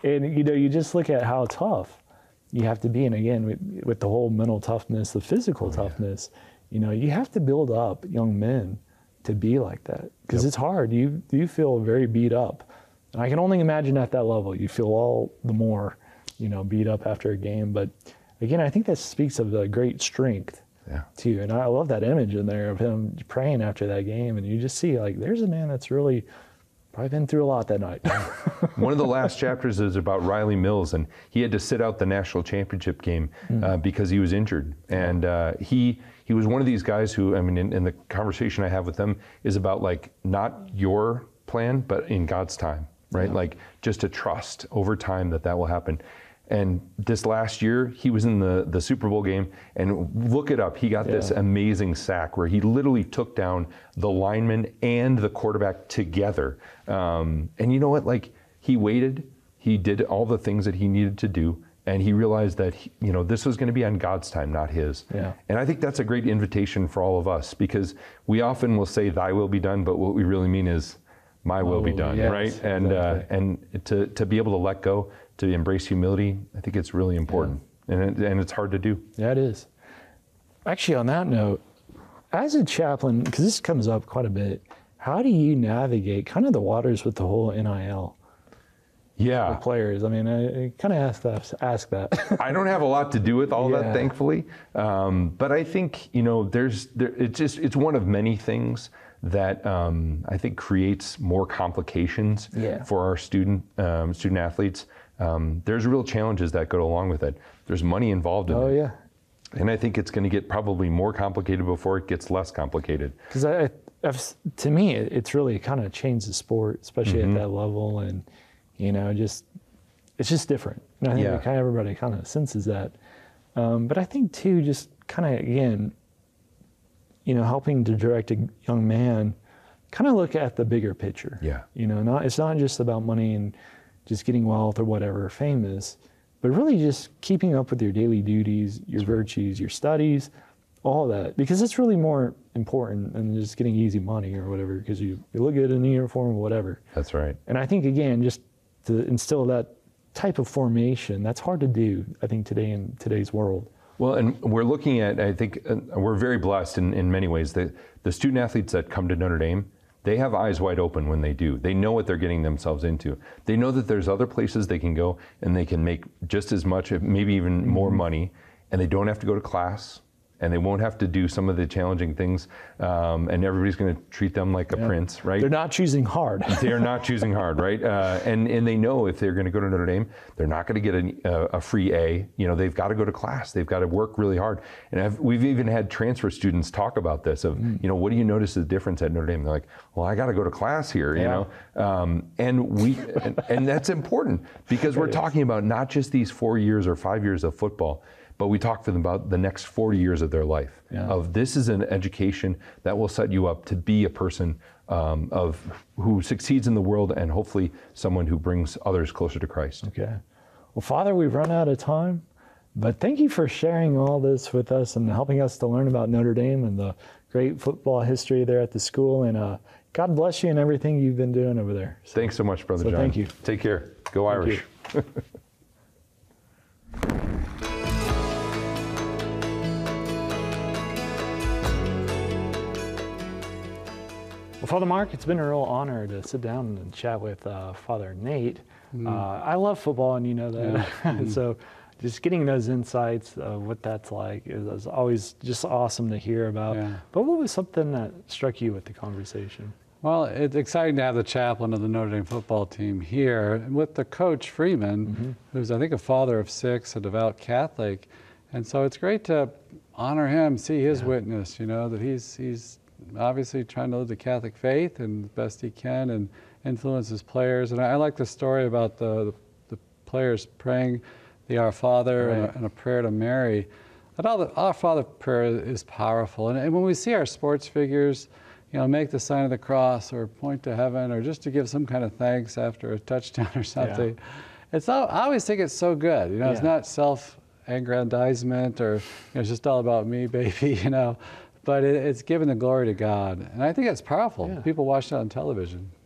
And, you just look at how tough you have to be. And again, with the whole mental toughness, the physical toughness, you have to build up young men to be like that. Because it's hard. You feel very beat up. And I can only imagine at that level, you feel all the more, beat up after a game. But again, I think that speaks of the great strength too. And I love that image in there of him praying after that game. And you just see, like, there's a man that's really probably been through a lot that night. One of the last chapters is about Riley Mills, and he had to sit out the national championship game because he was injured. And he was one of these guys who, I mean, in the conversation I have with them is about, like, not your plan, but in God's time, right? Like, just to trust over time that will happen. And this last year, he was in the Super Bowl game, and look it up. He got this amazing sack where he literally took down the lineman and the quarterback together. And you know what? Like, he waited. He did all the things that he needed to do, and he realized that this was going to be on God's time, not his. Yeah. And I think that's a great invitation for all of us, because we often will say, "Thy will be done," but what we really mean is, "My will be done," right? And exactly. To be able to let go, to embrace humility, I think it's really important, and it's hard to do. Yeah, it is. Actually, on that note, as a chaplain, because this comes up quite a bit, how do you navigate kind of the waters with the whole NIL? Yeah, for players. I mean, I kind of ask that. I don't have a lot to do with all that, thankfully, but I think it's one of many things that I think creates more complications for our student athletes. There's real challenges that go along with it. There's money involved in it. Oh, yeah. And I think it's going to get probably more complicated before it gets less complicated. Because to me, it's really kind of changed the sport, especially at that level. And, it's just different. And I think everybody kind of senses that. But I think, too, just kind of, again, helping to direct a young man, kind of look at the bigger picture. Yeah. It's not just about money and just getting wealth or whatever fame is, but really just keeping up with your daily duties, your virtues, your studies, all that, because it's really more important than just getting easy money or whatever, because you look good in the uniform or whatever. That's right. And I think, again, just to instill that type of formation, that's hard to do, I think, today in today's world. Well, and we're looking at, I think, we're very blessed in many ways. The student athletes that come to Notre Dame, they have eyes wide open when they do. They know what they're getting themselves into. They know that there's other places they can go and they can make just as much, maybe even more money, and they don't have to go to class, and they won't have to do some of the challenging things, and everybody's going to treat them like a prince, right? They're not choosing hard. They are not choosing hard, right? And they know if they're going to go to Notre Dame, they're not going to get a free A. They've got to go to class. They've got to work really hard. And we've even had transfer students talk about this of, what do you notice the difference at Notre Dame? They're like, well, I got to go to class here, and that's important, because we're talking about not just these 4 years or 5 years of football, but we talk to them about the next 40 years of their life. Of this is an education that will set you up to be a person who succeeds in the world, and hopefully someone who brings others closer to Christ. Okay. Well, Father, we've run out of time, but thank you for sharing all this with us and helping us to learn about Notre Dame and the great football history there at the school. And God bless you and everything you've been doing over there. So, thanks so much, Brother John. Thank you. Take care. Go Irish. Well, Father Mark, it's been a real honor to sit down and chat with Father Nate. I love football, and you know that. So just getting those insights of what that's like is always just awesome to hear about. But what was something that struck you with the conversation? Well, it's exciting to have the chaplain of the Notre Dame football team here with the coach Freeman, who's, I think, a father of 6, a devout Catholic. And so it's great to honor him, see his witness, that he's obviously trying to live the Catholic faith and the best he can and influence his players. And I like the story about the players praying the Our Father and a prayer to Mary. That Our Father prayer is powerful. And when we see our sports figures, make the sign of the cross or point to heaven or just to give some kind of thanks after a touchdown or something, I always think it's so good. It's not self-aggrandizement or it's just all about me, baby, But it's giving the glory to God. And I think it's powerful. People watch that on television.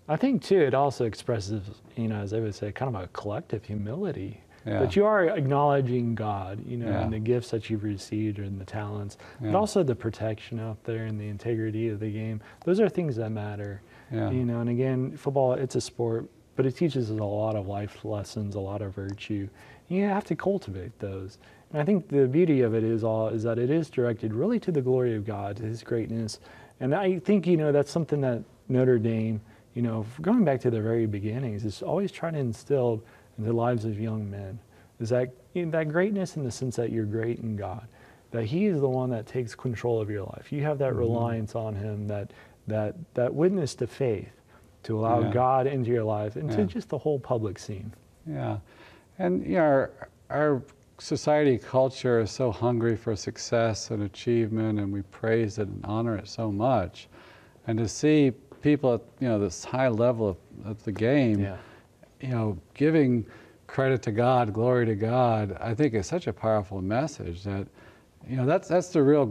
I think too, it also expresses, as I would say, kind of a collective humility. Yeah. That you are acknowledging God, Yeah. and the gifts that you've received and the talents, Yeah. but also the protection out there and the integrity of the game. Those are things that matter. Yeah. And again, football, it's a sport, but it teaches us a lot of life lessons, a lot of virtue. You have to cultivate those. And I think the beauty of it is that it is directed really to the glory of God, to His greatness. And I think, that's something that Notre Dame, going back to the very beginnings, is always trying to instill in the lives of young men, is that that greatness in the sense that you're great in God, that He is the one that takes control of your life. You have that reliance on Him, that witness to faith, to allow God into your life and to just the whole public scene. Yeah, and our society culture is so hungry for success and achievement, and we praise it and honor it so much, and to see people at this high level of the game. Yeah. Giving credit to God, glory to God, I think is such a powerful message that, that's the real